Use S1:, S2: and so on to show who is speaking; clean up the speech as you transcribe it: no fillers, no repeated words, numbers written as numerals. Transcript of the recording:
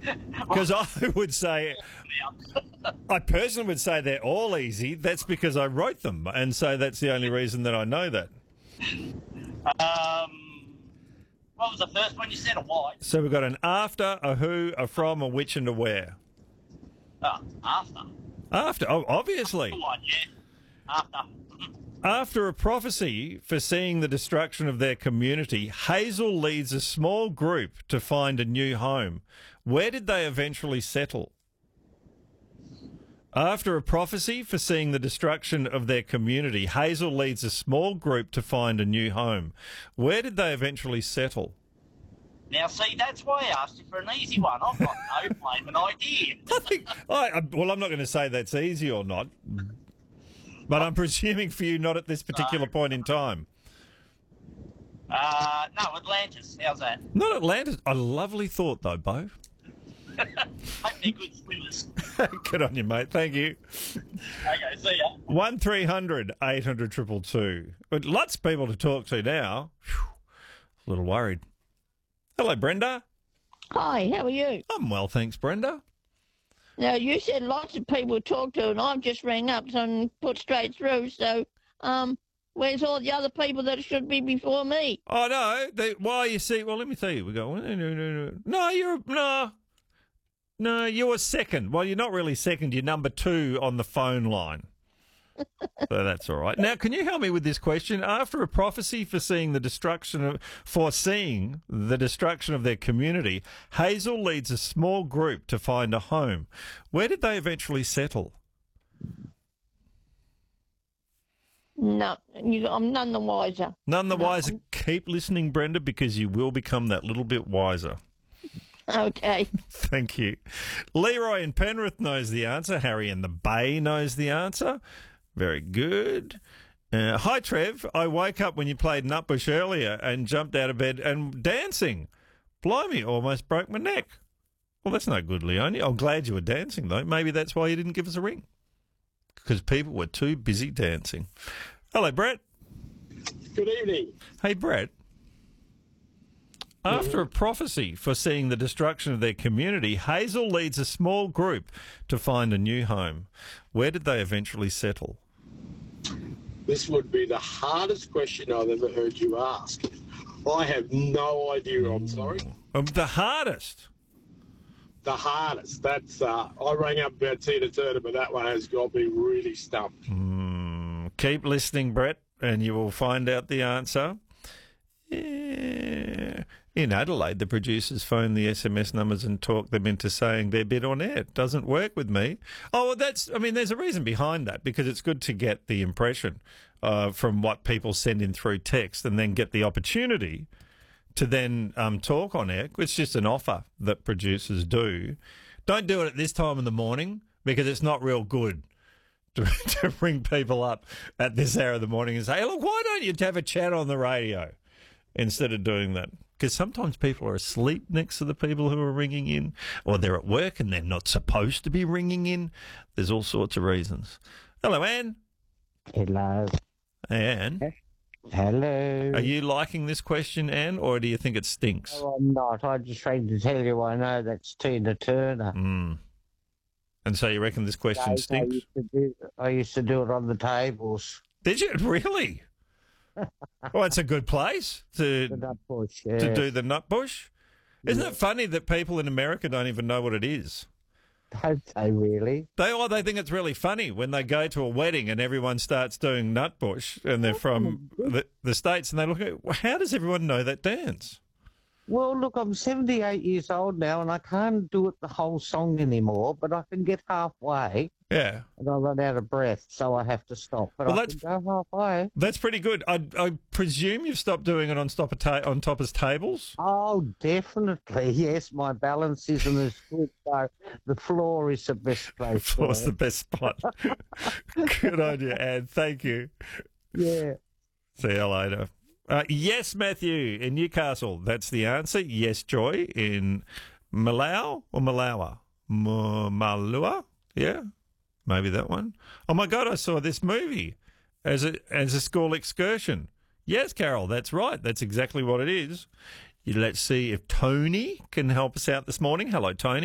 S1: Because I would say, I personally would say they're all easy. That's because I wrote them, and so that's the only reason that I know that.
S2: What was the first one you said? A white.
S1: So we've got an after, a who, a from, a which, and a where.
S2: After.
S1: After, oh, obviously.
S2: White, yeah. After.
S1: After a prophecy foreseeing the destruction of their community, Hazel leads a small group to find a new home. Where did they eventually settle? After a prophecy foreseeing the destruction of their community, Hazel leads a small group to find a new home. Where did they eventually settle?
S2: Now, see, that's why I asked you for an easy one. I've got no blaming idea.
S1: Well, I'm not going to say that's easy or not, but I'm presuming for you not at this particular point in time.
S2: No, Atlantis. How's that?
S1: Not Atlantis. A lovely thought, though, Bo.
S2: Hope they're good swimmers.
S1: Good on you, mate. Thank you.
S2: Okay, see ya.
S1: 1300 800 222. But lots of people to talk to now. Whew, a little worried. Hello, Brenda.
S3: Hi, how are you?
S1: I'm well, thanks, Brenda.
S3: Now, you said lots of people to talk to, and I've just rang up and put straight through, so, where's all the other people that should be before me?
S1: Oh, no. Well, you see, well, let me tell you. We go, No, you're second. Well, you're not really second. You're number 2 on the phone line. So that's all right. Now, can you help me with this question? After a prophecy foreseeing the destruction of their community, Hazel leads a small group to find a home. Where did they eventually settle?
S3: No, I'm none the wiser.
S1: None the wiser. Keep listening, Brenda, because you will become that little bit wiser.
S3: Okay.
S1: Thank you. Leroy in Penrith knows the answer. Harry in the Bay knows the answer. Very good. Hi, Trev. I woke up when you played Nutbush earlier and jumped out of bed and dancing. Blimey, almost broke my neck. Well, that's no good, Leonie. I'm glad you were dancing, though. Maybe that's why you didn't give us a ring. Because people were too busy dancing. Hello, Brett.
S4: Good evening.
S1: Hey, Brett. After a prophecy foreseeing the destruction of their community, Hazel leads a small group to find a new home. Where did they eventually settle?
S4: This would be the hardest question I've ever heard you ask. I have no idea, I'm sorry.
S1: The hardest?
S4: The hardest. That's, I rang up about Tina Turner, but that one has got me really stumped.
S1: Keep listening, Brett, and you will find out the answer. Yeah. In Adelaide, the producers phone the SMS numbers and talk them into saying their bid on air. It doesn't work with me. Oh, well, there's a reason behind that, because it's good to get the impression from what people send in through text and then get the opportunity to then talk on air. It's just an offer that producers do. Don't do it at this time in the morning, because it's not real good to ring people up at this hour of the morning and say, hey, look, why don't you have a chat on the radio instead of doing that? Because sometimes people are asleep next to the people who are ringing in, or they're at work and they're not supposed to be ringing in. There's all sorts of reasons. Hello, Anne.
S5: Hello.
S1: Hey, Anne.
S5: Hello.
S1: Are you liking this question, Anne, or do you think it stinks?
S5: No, I'm not. I just tried to tell you I know that's Tina Turner.
S1: And so you reckon this question stinks?
S5: I used to do it on the tables.
S1: Did you? Really? Well, it's a good place to
S5: The Nutbush, yeah.
S1: to do the Nutbush. Isn't it funny that people in America don't even know what it is?
S5: Don't they really?
S1: They think it's really funny when they go to a wedding and everyone starts doing Nutbush and they're from the States and they look at, well, how does everyone know that dance?
S5: Well, look, I'm 78 years old now and I can't do it the whole song anymore, but I can get halfway.
S1: Yeah.
S5: And I run out of breath, so I have to stop. But
S1: Well,
S5: I can go halfway.
S1: That's pretty good. I presume you've stopped doing it on Topper's tables?
S5: Oh, definitely. Yes, my balance isn't as good, so the floor is the best place.
S1: The floor's the best spot. Good on you, Anne. Thank you.
S5: Yeah.
S1: See you later. Yes, Matthew in Newcastle. That's the answer. Yes, Joy in Malau or Malawa? Malua? Yeah, maybe that one. Oh, my God, I saw this movie as a school excursion. Yes, Carol, that's right. That's exactly what it is. Let's see if Tony can help us out this morning. Hello, Tony.